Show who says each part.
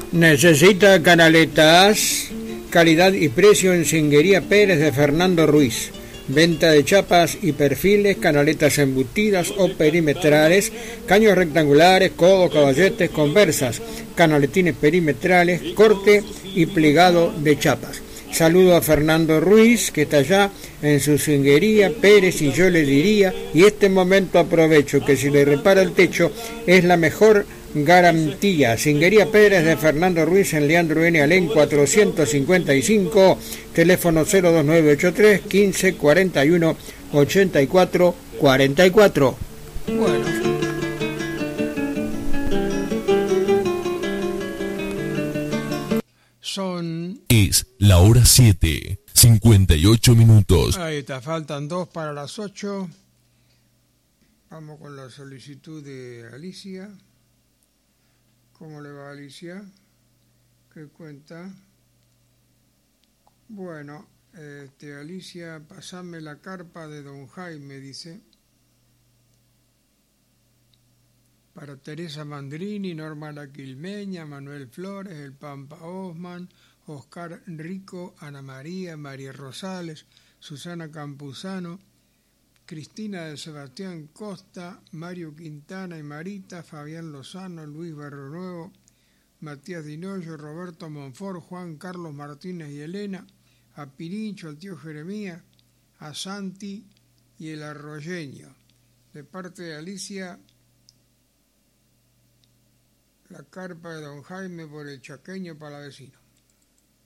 Speaker 1: ¿Necesita canaletas? Calidad y precio en Singuería Pérez de Fernando Ruiz. Venta de chapas y perfiles, canaletas embutidas o perimetrales, caños rectangulares, codos, caballetes, conversas, canaletines perimetrales, corte y plegado de chapas. Saludo a Fernando Ruiz, que está allá en su Singuería Pérez, y yo le diría, y este momento aprovecho, que si le repara el techo es la mejor garantía. Singuería Pérez de Fernando Ruiz en Leandro N. Alén 455, teléfono 02983 15 41 84 44. Bueno.
Speaker 2: Es la hora 7, 58 minutos.
Speaker 1: Ahí está, faltan 2 para las 8. Vamos con la solicitud de Alicia. ¿Cómo le va, Alicia? ¿Qué cuenta? Bueno, Alicia, pasame la carpa de Don Jaime, dice. Para Teresa Mandrini, Norma La Quilmeña, Manuel Flores, El Pampa Osman, Oscar Rico, Ana María, María Rosales, Susana Campuzano, Cristina de Sebastián Costa, Mario Quintana y Marita, Fabián Lozano, Luis Barrio Nuevo, Matías Dinoyo, Roberto Monfort, Juan Carlos Martínez y Elena, a Pirincho, al tío Jeremías, a Santi y el Arroyeño. De parte de Alicia, la carpa de Don Jaime por el Chaqueño Palavecino.